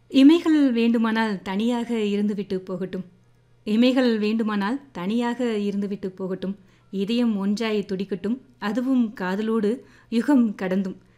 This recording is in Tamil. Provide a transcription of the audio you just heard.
இமைகள் வேண்டுமானால் தனியாக இருந்துவிட்டு போகட்டும். இமைகள் வேண்டுமானால் தனியாக இருந்துவிட்டு போகட்டும். இதயம் ஒன்றாய் துடிக்கட்டும். அதுவும் காதலோடு யுகம் கடந்தும்.